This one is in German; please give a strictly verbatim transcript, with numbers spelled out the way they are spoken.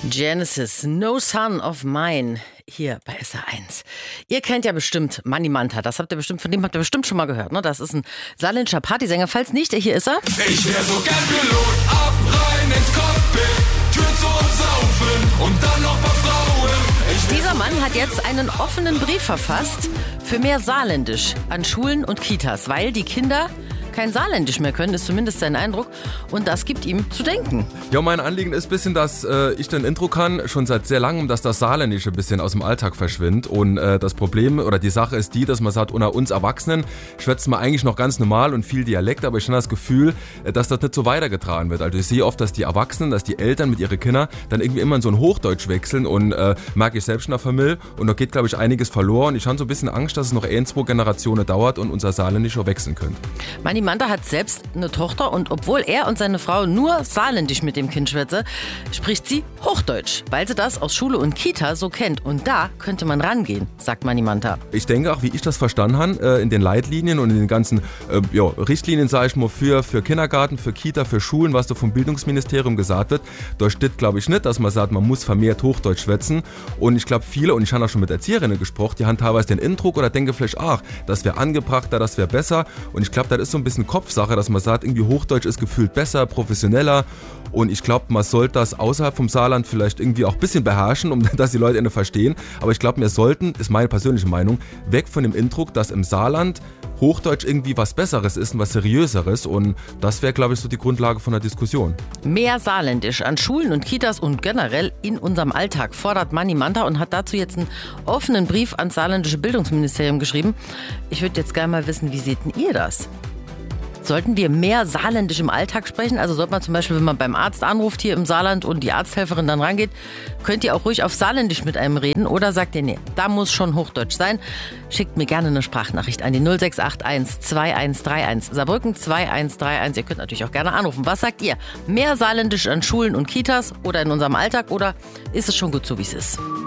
Genesis, No Son of Mine, hier bei S R eins. Ihr kennt ja bestimmt Manni Mantha, das habt ihr bestimmt, von dem habt ihr bestimmt schon mal gehört, ne? Das ist ein saarländischer Partysänger, falls nicht, hier ist er. Ich wär so gern Pilot, ab rein ins Cockpit, Tür zum Saufen und dann noch paar Frauen. Ich Dieser Mann hat jetzt einen offenen Brief verfasst für mehr Saarländisch an Schulen und Kitas, weil die Kinder kein Saarländisch mehr können, ist zumindest sein Eindruck. Und das gibt ihm zu denken. Ja, mein Anliegen ist ein bisschen, dass äh, ich den Intro kann, schon seit sehr langem, dass das Saarländische ein bisschen aus dem Alltag verschwindet. Und äh, das Problem oder die Sache ist die, dass man sagt, unter uns Erwachsenen schwätzen wir eigentlich noch ganz normal und viel Dialekt, aber ich habe das Gefühl, dass das nicht so weitergetragen wird. Also ich sehe oft, dass die Erwachsenen, dass die Eltern mit ihren Kindern dann irgendwie immer in so ein Hochdeutsch wechseln und äh, merke ich selbst in der Familie. Und da geht, glaube ich, einiges verloren. Ich habe so ein bisschen Angst, dass es noch ein, zwei Generationen dauert und unser Saarländisch auch wechseln könnte. Manni Mantha hat selbst eine Tochter und obwohl er und seine Frau nur Saarländisch mit dem Kind schwätze, spricht sie Hochdeutsch, weil sie das aus Schule und Kita so kennt. Und da könnte man rangehen, sagt Manni Mantha. Ich denke auch, wie ich das verstanden habe, äh, in den Leitlinien und in den ganzen äh, ja, Richtlinien, sage ich mal, für, für Kindergarten, für Kita, für Schulen, was da vom Bildungsministerium gesagt wird, da steht, glaube ich, nicht, dass man sagt, man muss vermehrt Hochdeutsch schwätzen. Und ich glaube, viele, und ich habe auch schon mit Erzieherinnen gesprochen, die haben teilweise den Eindruck oder denken vielleicht, ach, das wäre angebrachter, das wäre besser. Und ich glaube, das ist so ein bisschen Kopfsache, dass man sagt, irgendwie Hochdeutsch ist gefühlt besser, professioneller. Und ich glaube, man sollte das außerhalb vom Saarland vielleicht irgendwie auch ein bisschen beherrschen, um dass die Leute verstehen. Aber ich glaube, wir sollten, ist meine persönliche Meinung, weg von dem Eindruck, dass im Saarland Hochdeutsch irgendwie was Besseres ist und was Seriöseres. Und das wäre, glaube ich, so die Grundlage von der Diskussion. Mehr Saarländisch an Schulen und Kitas und generell in unserem Alltag fordert Manni Mantha und hat dazu jetzt einen offenen Brief ans saarländische Bildungsministerium geschrieben. Ich würde jetzt gerne mal wissen, wie seht denn ihr das? Sollten wir mehr Saarländisch im Alltag sprechen? Also sollte man zum Beispiel, wenn man beim Arzt anruft hier im Saarland und die Arzthelferin dann rangeht, könnt ihr auch ruhig auf Saarländisch mit einem reden? Oder sagt ihr, nee, da muss schon Hochdeutsch sein? Schickt mir gerne eine Sprachnachricht an die null sechs acht eins zwei eins drei eins. Saarbrücken zwei eins drei eins. Ihr könnt natürlich auch gerne anrufen. Was sagt ihr? Mehr Saarländisch an Schulen und Kitas oder in unserem Alltag? Oder ist es schon gut so, wie es ist?